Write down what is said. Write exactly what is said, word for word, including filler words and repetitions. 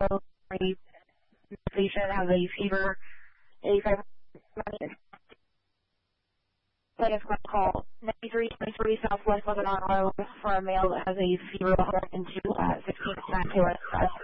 patient has a fever, eighty-five Latest call ninety-three twenty-three Southwest Lebanon Road for a male that has a fever of one hundred two, uh, sixteen nine K S.